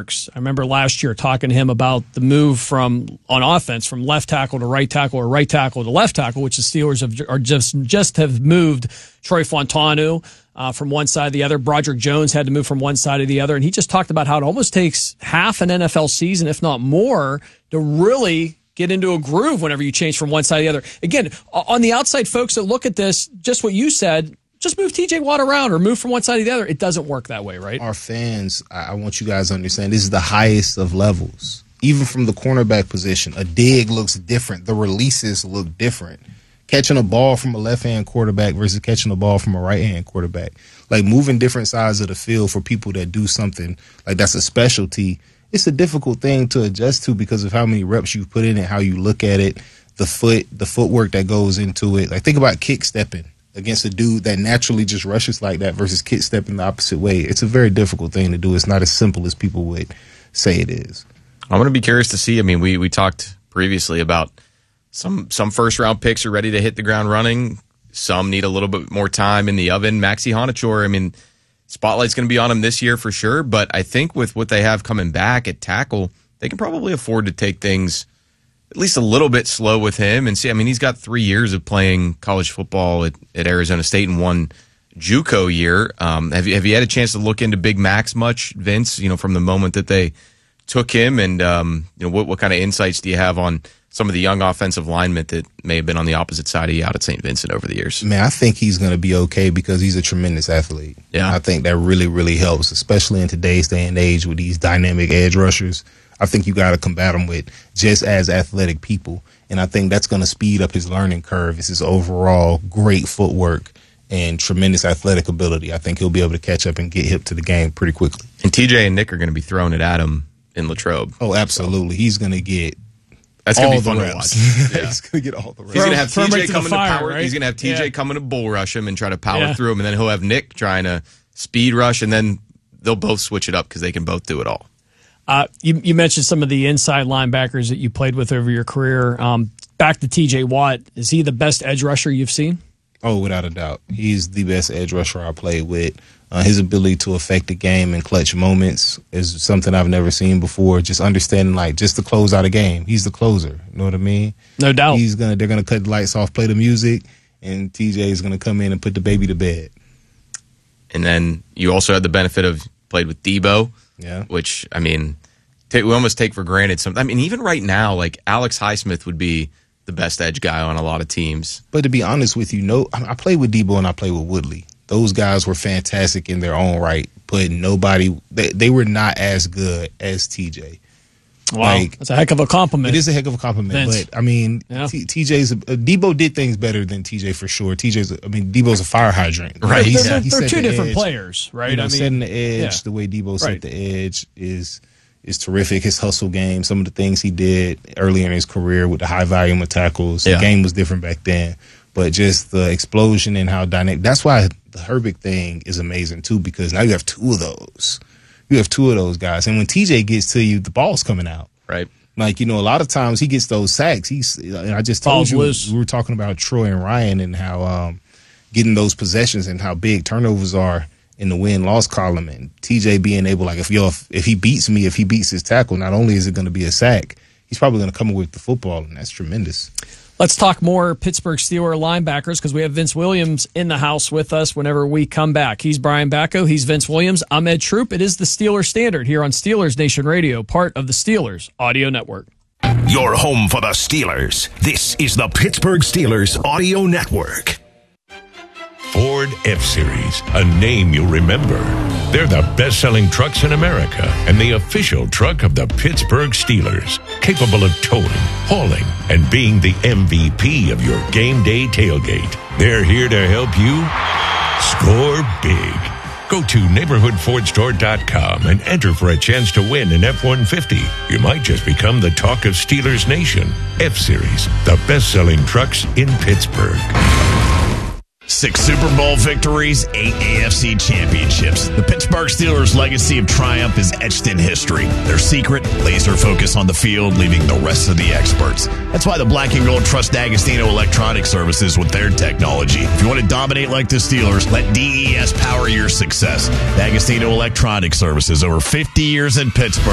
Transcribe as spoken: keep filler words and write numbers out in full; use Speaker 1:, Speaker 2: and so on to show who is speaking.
Speaker 1: works. I remember last year talking to him about the move from on offense from left tackle to right tackle or right tackle to left tackle, which the Steelers have are just just have moved Troy Fontanu uh, from one side to the other. Broderick Jones had to move from one side to the other, and he just talked about how it almost takes half an N F L season, if not more, to really get into a groove whenever you change from one side to the other. Again, on the outside folks that look at this, just what you said, just move T J Watt around or move from one side to the other. It doesn't work that way, right?
Speaker 2: Our fans, I want you guys to understand, this is the highest of levels. Even from the cornerback position, a dig looks different. The releases look different. Catching a ball from a left-hand quarterback versus catching a ball from a right-hand quarterback. Like moving different sides of the field for people that do something like that's a specialty. It's a difficult thing to adjust to because of how many reps you've put in it, how you look at it, the foot, the footwork that goes into it. Like think about kick stepping against a dude that naturally just rushes like that versus kick stepping the opposite way. It's a very difficult thing to do. It's not as simple as people would say it is.
Speaker 3: I'm going to be curious to see. I mean, we we talked previously about some some first round picks are ready to hit the ground running. Some need a little bit more time in the oven. Maxi Honachor, I mean, spotlight's going to be on him this year for sure, but I think with what they have coming back at tackle, they can probably afford to take things at least a little bit slow with him and see. I mean, he's got three years of playing college football at, at Arizona State and one JUCO year. Um, have you have you had a chance to look into Big Max much, Vince? You know, from the moment that they took him, and um, you know, what what kind of insights do you have on some of the young offensive linemen that may have been on the opposite side of you out at Saint Vincent over the years?
Speaker 2: Man, I think he's going to be okay because he's a tremendous athlete.
Speaker 3: Yeah.
Speaker 2: I think that really, really helps, especially in today's day and age with these dynamic edge rushers. I think you got to combat them with just as athletic people. And I think that's going to speed up his learning curve. It's his overall great footwork and tremendous athletic ability. I think he'll be able to catch up and get hip to the game pretty quickly.
Speaker 3: And T J and Nick are going to be throwing it at him in Latrobe.
Speaker 2: Oh, absolutely. He's going to get
Speaker 3: That's going to be
Speaker 2: all
Speaker 3: fun
Speaker 2: the
Speaker 3: to watch.
Speaker 2: reps.
Speaker 3: Yeah.
Speaker 2: He's going to get all the reps.
Speaker 3: He's going to have
Speaker 1: Throw him
Speaker 3: T J
Speaker 1: right to the
Speaker 3: coming
Speaker 1: fire,
Speaker 3: to power.
Speaker 1: right?
Speaker 3: He's going to have T J
Speaker 1: Yeah.
Speaker 3: coming to bull rush him and try to power
Speaker 1: Yeah.
Speaker 3: through him, and then he'll have Nick trying to speed rush, and then they'll both switch it up because they can both do it all.
Speaker 1: Uh, you, you mentioned some of the inside linebackers that you played with over your career. Um, back to T J Watt, is he the best edge rusher you've seen?
Speaker 2: Oh, without a doubt. He's the best edge rusher I played with. Uh, his ability to affect the game in clutch moments is something I've never seen before. Just understanding, like, just to close out a game. He's the closer. You know what I mean?
Speaker 1: No doubt.
Speaker 2: He's gonna. They're gonna cut the lights off, play the music, and T J is gonna come in and put the baby to bed.
Speaker 3: And then you also had the benefit of played with Debo,
Speaker 2: Yeah.
Speaker 3: which, I mean, t- we almost take for granted. Some, I mean, even right now, like Alex Highsmith would be the best edge guy on a lot of teams.
Speaker 2: But to be honest with you, no, I I played with Debo and I played with Woodley. Those guys were fantastic in their own right, but nobody, they, they were not as good as T J.
Speaker 1: Wow,
Speaker 2: Like,
Speaker 1: that's a heck of a compliment.
Speaker 2: It is a heck of a compliment,
Speaker 1: Vince.
Speaker 2: but I mean,
Speaker 1: Yeah.
Speaker 2: T- TJ's, uh, Debo did things better than T J for sure. T J's, I mean, Debo's a fire hydrant.
Speaker 3: Right.
Speaker 2: He
Speaker 1: They're,
Speaker 2: set-
Speaker 1: they're,
Speaker 2: he
Speaker 1: they're
Speaker 2: set
Speaker 1: two
Speaker 2: the
Speaker 1: different
Speaker 2: edge.
Speaker 1: players, right?
Speaker 2: You know,
Speaker 1: I mean,
Speaker 2: setting the edge,
Speaker 1: yeah.
Speaker 2: the way Debo set
Speaker 1: Right.
Speaker 2: the edge is is terrific. His hustle game, some of the things he did earlier in his career with the high volume of tackles,
Speaker 3: Yeah.
Speaker 2: the game was different back then. But just the explosion and how dynamic. That's why the Herbig thing is amazing too, because now you have two of those. You have two of those guys, and when T J gets to you, the ball's coming out.
Speaker 3: Right.
Speaker 2: Like, you know, a lot of times he gets those sacks. He's, and I just told
Speaker 1: Falls
Speaker 2: you,
Speaker 1: loose.
Speaker 2: we were talking about Troy and Ryan and how um, getting those possessions and how big turnovers are in the win-loss column. And T J being able, like, if, you're, if he beats me, if he beats his tackle, not only is it going to be a sack, he's probably going to come away with the football, and that's tremendous.
Speaker 1: Let's talk more Pittsburgh Steelers linebackers because we have Vince Williams in the house with us whenever we come back. He's Brian Bacco. He's Vince Williams. I'm Ed Troop. It is the Steelers Standard here on Steelers Nation Radio, part of the Steelers Audio Network.
Speaker 4: Your home for the Steelers. This is the Pittsburgh Steelers Audio Network.
Speaker 5: Ford F-Series, a name you'll remember. They're the best-selling trucks in America and the official truck of the Pittsburgh Steelers, capable of towing, hauling, and being the M V P of your game day tailgate. They're here to help you score big. Go to neighborhood ford store dot com and enter for a chance to win an F one fifty. You might just become the talk of Steelers Nation. F-Series, the best-selling trucks in Pittsburgh.
Speaker 6: Six Super Bowl victories, eight A F C championships. The Pittsburgh Steelers' legacy of triumph is etched in history. Their secret, laser focus on the field, leaving the rest of the experts. That's why the Black and Gold trust D'Agostino Electronic Services with their technology. If you want to dominate like the Steelers, let D E S power your success. D'Agostino Electronic Services, over fifty years in Pittsburgh.